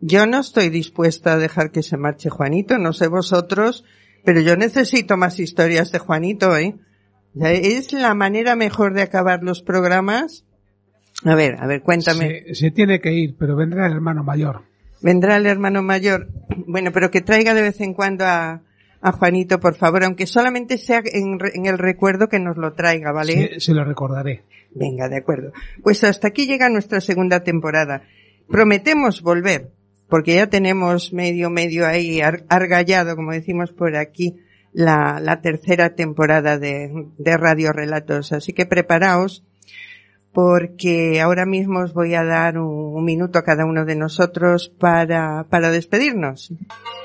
Yo no estoy dispuesta a dejar que se marche Juanito, no sé vosotros, pero yo necesito más historias de Juanito, ¿eh? Es la manera mejor de acabar los programas. A ver, cuéntame. Se tiene que ir, pero vendrá el hermano mayor. Vendrá el hermano mayor. Bueno, pero que traiga de vez en cuando a Juanito, por favor, aunque solamente sea en el recuerdo, que nos lo traiga, ¿vale? Se lo recordaré. Venga, de acuerdo. Pues hasta aquí llega nuestra segunda temporada. Prometemos volver, porque ya tenemos medio ahí argallado, como decimos por aquí, la tercera temporada de Radio Relatos. Así que preparaos, porque ahora mismo os voy a dar un minuto a cada uno de nosotros para despedirnos.